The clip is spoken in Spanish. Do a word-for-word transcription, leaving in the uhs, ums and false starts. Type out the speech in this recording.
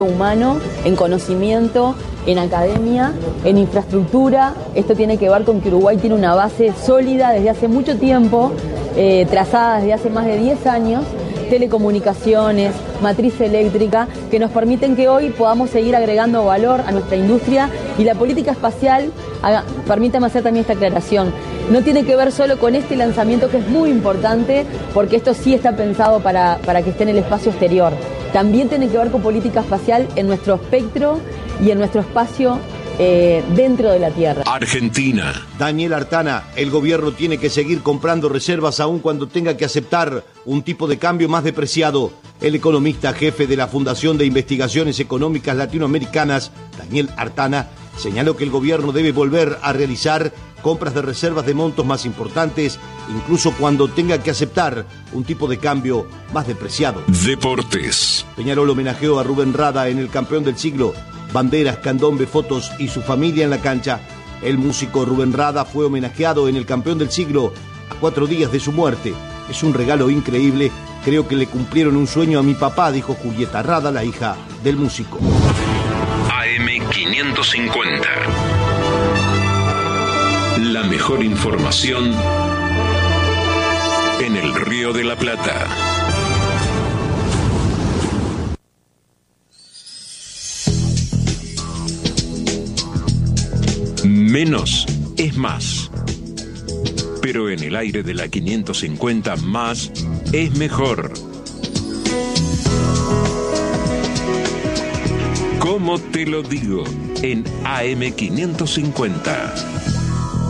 humano, en conocimiento, en academia, en infraestructura. Esto tiene que ver con que Uruguay tiene una base sólida desde hace mucho tiempo, eh, trazada desde hace más de diez años, telecomunicaciones, matriz eléctrica, que nos permiten que hoy podamos seguir agregando valor a nuestra industria. Y la política espacial, haga, permítame hacer también esta aclaración, no tiene que ver solo con este lanzamiento, que es muy importante, porque esto sí está pensado para, para que esté en el espacio exterior. También tiene que ver con política espacial en nuestro espectro y en nuestro espacio eh, dentro de la Tierra. Argentina. Daniel Artana, el gobierno tiene que seguir comprando reservas aun cuando tenga que aceptar un tipo de cambio más depreciado. El economista jefe de la Fundación de Investigaciones Económicas Latinoamericanas, Daniel Artana, señaló que el gobierno debe volver a realizar compras de reservas de montos más importantes, incluso cuando tenga que aceptar un tipo de cambio más depreciado. Deportes. Peñarol homenajeó a Rubén Rada en el campeón del siglo. Banderas, candombe, fotos y su familia en la cancha. El músico Rubén Rada fue homenajeado en el campeón del siglo a cuatro días de su muerte. Es un regalo increíble. Creo que le cumplieron un sueño a mi papá, dijo Julieta Rada, la hija del músico. A M quinientos cincuenta. La mejor información en el Río de la Plata. Menos es más. Pero en el aire de la quinientos cincuenta, más es mejor. ¿Cómo te lo digo? En A M quinientos cincuenta.